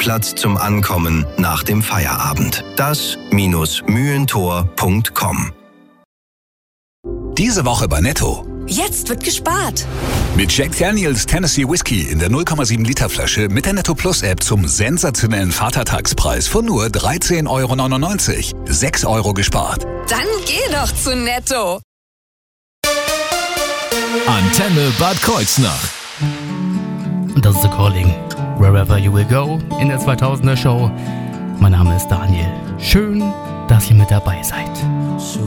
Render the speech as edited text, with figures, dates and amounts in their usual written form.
Parkplatz zum Ankommen nach dem Feierabend. Das-mühlentor.com. Diese Woche bei Netto. Jetzt wird gespart. Mit Jack Daniels Tennessee Whiskey in der 0,7 Liter Flasche mit der Netto Plus App zum sensationellen Vatertagspreis von nur 13,99 €. 6 € gespart. Dann geh doch zu Netto. Antenne Bad Kreuznach. Und das ist The Calling. Wherever you will go in der 2000er Show. Mein Name ist Daniel. Schön, dass ihr mit dabei seid. So